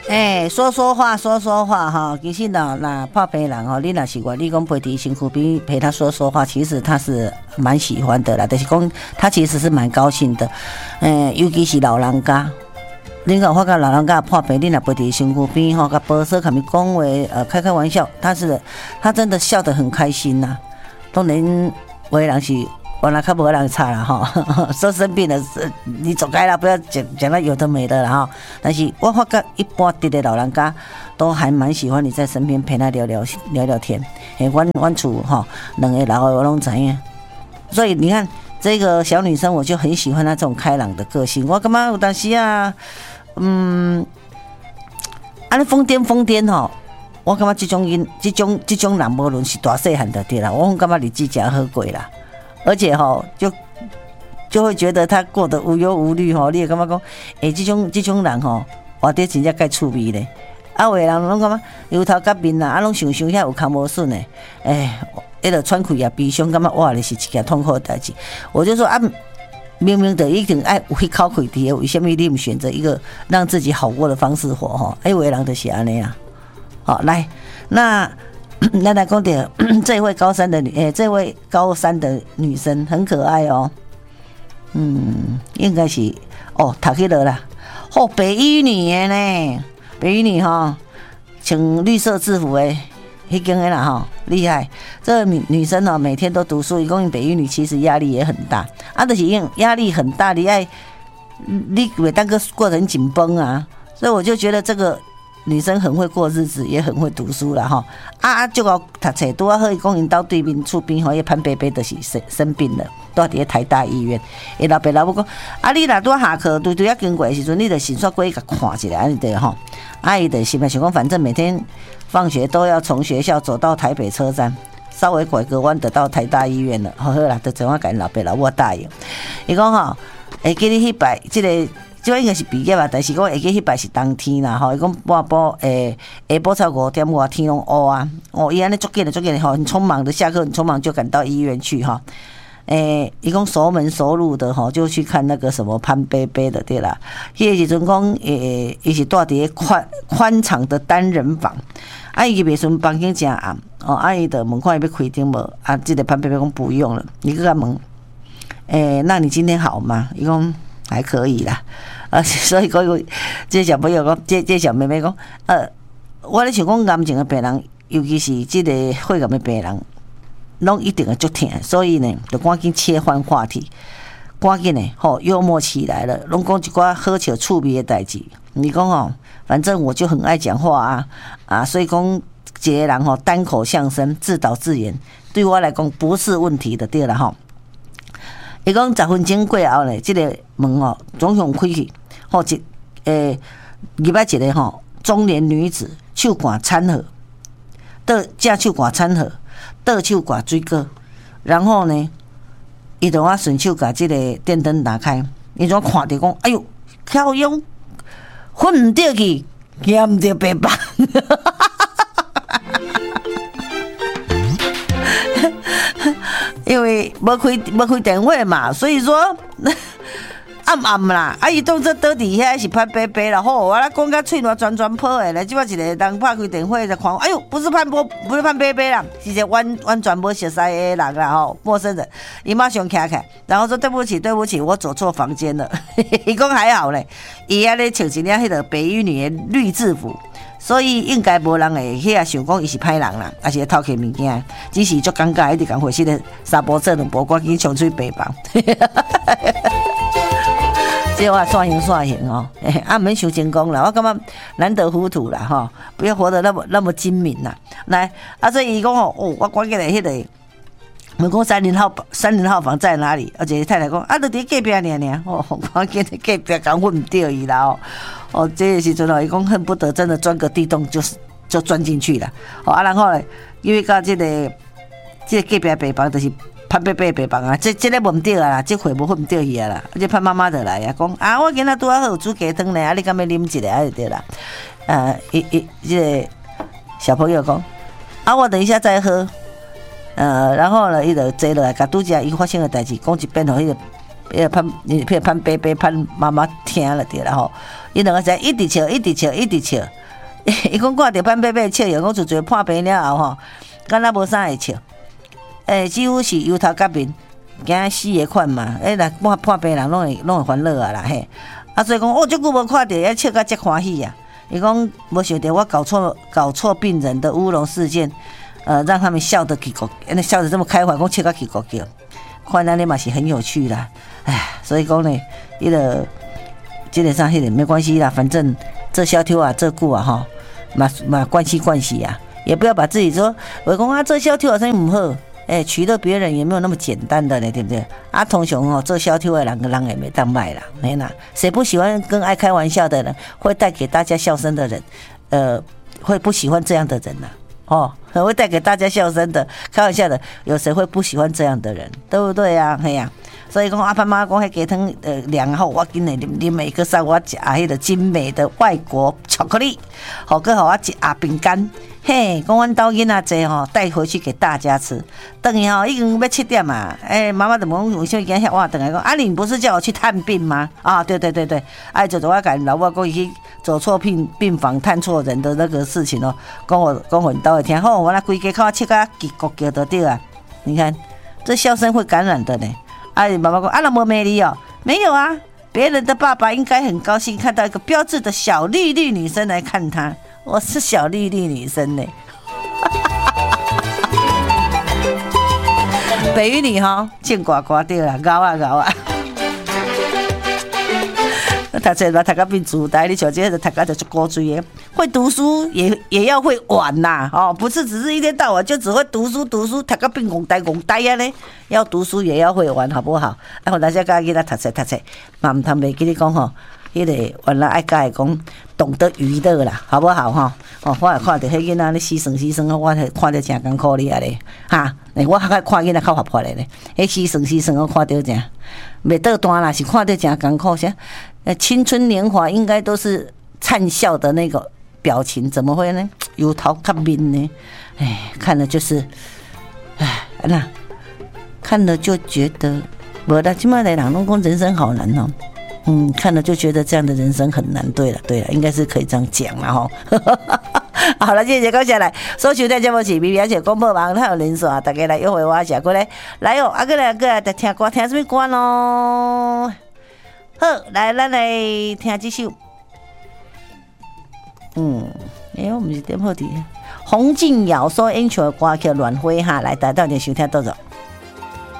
说话哈。其实那怕陪人哦，你若是你讲陪伫身躯边陪他说话，其实他是蛮喜欢的啦。就是讲他其实是蛮高兴的，尤其是老人家。你看，发觉老人家破病，你若陪伫身躯边吼，甲保守，甲咪讲话，开玩笑，他真的笑得很开心呐。当然，有的人是原来较无人差啦吼，说生病了，你走开啦，不要讲到有的没的啦哈。但是我发觉一般的老人家都还蛮喜欢你在身边陪他聊聊天。阮厝吼两个老的我拢知影，所以你看这个小女生，我就很喜欢她这种开朗的个性。我感觉有当时啊。安尼疯癫吼，我感觉这种人无论是大细汉就对啦，我感觉日子真好过啦，而且吼就会觉得他过得无忧无虑吼，你会感觉讲，这种人吼，活得真正介趣味咧。有的人拢感觉油头甲面啊，拢想遐有空无顺诶，迄个喘气啊悲伤，感觉哇，你是一件痛苦的代志。我就说明明的一定爱有迄口气的，为什么你不选择一个让自己好过的方式活哈？有的人就是安尼啊。好，来，那来讲点这位高三的女生很可爱哦。应该是读起了啦。北一女的呢，北一女哈，穿绿色制服的。迄间的啦哈，厉害！这个女生哦，每天都读书，一共北一女其实压力也很大就是因为压力很大，你每当个过得很紧绷啊，所以我就觉得这个女生很会过日子，也很会读书啦哈。就要读册，拄啊好，伊讲因兜对面厝边伊潘伯伯就是生病了，住伫台大医院。伊老爸老母讲，你若拄下课对经过的时阵，你就先煞过去甲看一下，安尼对吼。伊就心里想讲，反正每天放学都要从学校走到台北车站，稍微拐个弯就到台大医院了。好啦，就怎样甲因老爸老母答应。伊讲会记你迄摆，这应该是毕业吧，但是讲会记迄摆是冬天啦伊讲半晡下晡才5点外天拢乌啊。伊安尼足紧的很匆忙的下课，很匆忙就赶到医院去伊讲熟门熟路的就去看那个什么潘伯伯的对啦。迄个时阵讲伊是住伫宽敞的单人房，伊个时阵房间真暗，伊就问看伊要开灯无，这个潘伯伯讲不用了，伊个问，那你今天好吗？伊讲还可以啦，所以讲这小朋友讲，这小妹妹讲，我咧想讲癌症的病人，尤其是这个血癌的病人。拢一定会足疼，所以呢，就赶紧切换话题，赶紧呢，幽默起来了，拢讲一寡好笑趣味的代志。你讲反正我就很爱讲话所以讲一个人单口相声、自导自演，对我来讲不是问题的，对啦伊讲10分钟过后呢，这个门总共开去，入来一个中年女子，手掼餐盒，正手掼餐盒。倒手挂水果，然后呢，伊就顺手把这个电灯打开，伊就看到讲，哎呦，巧用，混唔掉去，捡唔到白棒，因为没开电话嘛，所以说。暗啦，伊当作倒伫遐是潘伯伯啦，我啦讲甲喙暖转破的咧，即摆一个人拍开电话就看，哎呦，不是潘伯伯啦，是一个完全无熟悉的人啦陌生人，伊马上起来，然后说对不起，我走错房间了。伊讲还好咧，伊安尼穿一领迄个北一女的绿制服，所以应该无人会遐想讲伊是歹人啦，还是偷摕物件，只是足尴尬，一直讲回去的三波车两波，赶紧冲出去白房。这话刷型免伤成功啦，我感觉难得糊涂啦不要活得那么精明啦。来所以伊讲我赶紧来迄个，问讲30号房在哪里？而且太太讲就伫隔壁尔赶紧在隔壁讲混唔到伊啦这个时阵伊讲恨不得真的钻个地洞就钻进去了然后呢，因为到这个隔壁北房就是潘伯伯白房这个问唔到啦，这回无混唔到伊啦。这潘妈妈就来讲我今仔拄好有煮鸡汤呢，你敢要啉一个就对啦。这个小朋友讲我等一下再喝。然后呢，伊就坐落来，甲拄则伊发生的代志讲一遍，互迄个潘伯伯潘妈妈听了对啦伊两个在一直笑， 伊讲看到潘伯伯笑，伊讲就做破病了后吼，敢若无啥会笑。几乎是油头甲面，惊死的款嘛。来破病人拢会烦恼啊啦嘿。所以讲足久无看到，也笑甲遮欢喜啊。伊讲无想到我搞错病人的乌龙事件，让他们笑得起狗，笑得这么开怀，讲笑甲起狗叫，看咱哩嘛是很有趣啦。所以讲呢，基本上没关系啦，反正这萧条啊，这久啊吼，嘛关系啊，也不要把自己说，我讲这萧条啊，啥唔好。取乐别人也没有那么简单的呢，对不对？通常做萧条的人也没当卖啦，没啦。谁不喜欢跟爱开玩笑的人，会带给大家笑声的人，会不喜欢这样的人呐？会带给大家笑声的，开玩笑的，有谁会不喜欢这样的人？对不对啊？嘿呀，所以讲阿爸妈讲迄鸡汤凉后，我今日你每个上我吃迄个精美的外国巧克力，好个好我吃饼干。嘿，讲阮兜囡仔济吼，带回去给大家吃。等于吼已经要7点嘛，妈妈怎么为什么今天我等来讲？你不是叫我去探病吗？对，就是我跟老婆讲去走错病房探错人的那个事情哦，讲我兜会听。好，我来规家口切个叽咕叫就对啊。你看这笑声会感染的呢。妈妈讲那没美丽哦，没有啊。别人的爸爸应该很高兴看到一个标致的小绿绿女生来看他。我是小绿绿女生呢，北语女哈，见呱呱对啦，搞啊。读册嘛，读到变自大，你像这个读到就是高追的，会读书也要会玩呐，不是只是一天到晚就只会读书，读到变戆呆啊咧，要读书也要会玩，好不好？互大家教囡仔读册，嘛唔通袂记你讲吼。迄个原来爱教讲懂得娱乐啦，好不好哈？我也看到迄囡仔咧牺牲，我看到真艰苦哩啊咧哈！我还看囡仔较活泼咧，迄牺牲我看到真袂倒单啦，是看到真艰苦些。青春年华应该都是灿笑的那个表情，怎么会呢？油头较面呢？看了就是那看了就觉得，无啦，即摆的人拢讲人生好难哦。看了就觉得这样的人生很难。对了，应该是可以这样讲了哈。好了，谢谢高下来，所收听节目是 BB 而且广播网，还有连线，大家来约会我下过来，来哦，过来听歌，听什么歌咯？好，来，咱来听这首，我们是点好的，洪敬尧所演唱的歌曲《乱花》哈，来，大家到底收听到着。